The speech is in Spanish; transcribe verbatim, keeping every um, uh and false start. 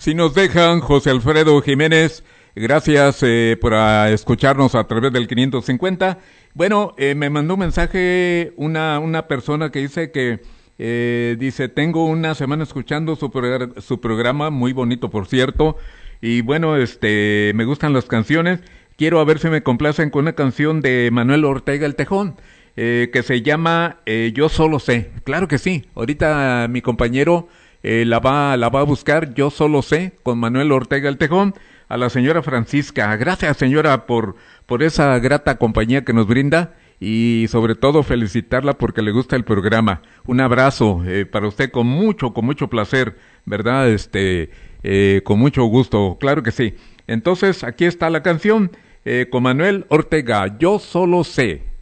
Si nos dejan, José Alfredo Jiménez, gracias eh, por a escucharnos a través del quinientos cincuenta. Bueno, eh, me mandó un mensaje una, una persona que dice que, eh, dice, tengo una semana escuchando su, progr- su programa, muy bonito por cierto, y bueno, este, me gustan las canciones, quiero a ver si me complacen con una canción de Manuel Ortega el Tejón, eh, que se llama eh, Yo Solo Sé. Claro que sí, ahorita mi compañero eh, la va la va a buscar, Yo Solo Sé, con Manuel Ortega el Tejón. A la señora Francisca, gracias señora por, por esa grata compañía que nos brinda y sobre todo felicitarla porque le gusta el programa. Un abrazo eh, para usted con mucho, con mucho placer, ¿verdad? Este, eh, con mucho gusto, claro que sí. Entonces, aquí está la canción eh, con Manuel Ortega, Yo Solo Sé.